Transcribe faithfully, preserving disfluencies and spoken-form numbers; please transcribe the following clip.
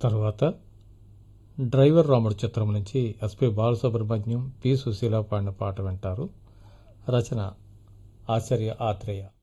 తర్వాత డ్రైవర్ రాముడు చిత్రం నుంచి ఎస్పి బాలసుబ్రహ్మణ్యం పి సుశీల పాడిన పాట వింటారు. రచన ఆచార్య ఆత్రేయ.